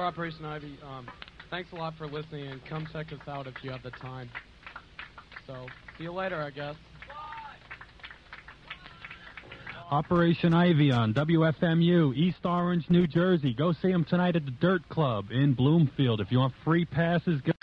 Operation Ivy. Thanks a lot for listening, and come check us out if you have the time. So, see you later, I guess. Operation Ivy on WFMU, East Orange, New Jersey. Go see them tonight at the Dirt Club in Bloomfield. If you want free passes, go